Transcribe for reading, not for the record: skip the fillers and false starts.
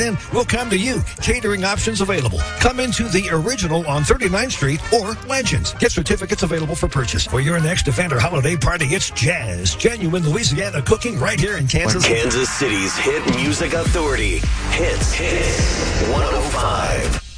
Then we'll come to you. Catering options available. Come into the Original on 39th Street or Legends. Get certificates available for purchase. For your next event or holiday party, it's Jazz. Genuine Louisiana cooking right here in Kansas City. Kansas City's hit music authority. Hits 105.